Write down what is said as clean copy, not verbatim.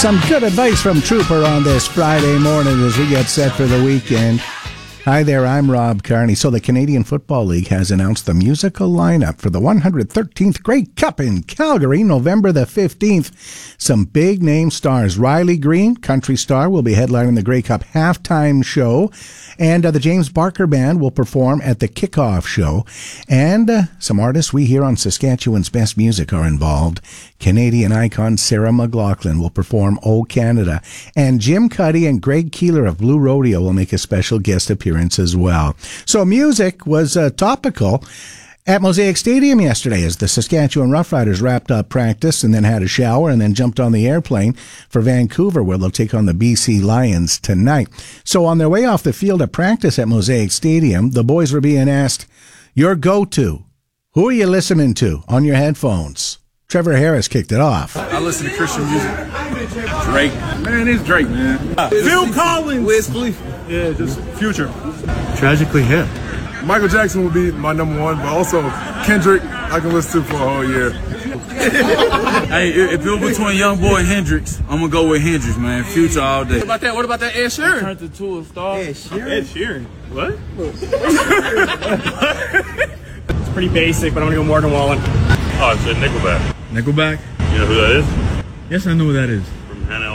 Some good advice from Trooper on this Friday morning as we get set for the weekend. Hi there, I'm Rob Carney. So the Canadian Football League has announced the musical lineup for the 113th Grey Cup in Calgary, November the 15th. Some big name stars. Riley Green, country star, will be headlining the Grey Cup halftime show. And the James Barker Band will perform at the kickoff show. And some artists we hear on Saskatchewan's Best Music are involved. Canadian icon Sarah McLachlan will perform O Canada. And Jim Cuddy and Greg Keeler of Blue Rodeo will make a special guest appearance as well. So music was topical at Mosaic Stadium yesterday as the Saskatchewan Roughriders wrapped up practice and then had a shower and then jumped on the airplane for Vancouver, where they'll take on the BC Lions tonight. So on their way off the field of practice at Mosaic Stadium, the boys were being asked, your go-to, who are you listening to on your headphones? Trevor Harris kicked it off. I listen to Christian music. Drake. Man, it's Drake, man. Phil Collins. Wiz Khalifa. Yeah, just Future. Tragically Hip. Michael Jackson would be my number one, but also Kendrick, I can listen to for a whole year. Hey, if it was between Youngboy and Hendrix, I'm going to go with Hendrix, man. Future all day. What about that Ed Sheeran? Turned into a star. Ed Sheeran? Ed Sheeran. What? It's pretty basic, but I'm going to go Morgan Wallen. Oh, it's Nickelback. Nickelback? You know who that is? Yes, I know who that is.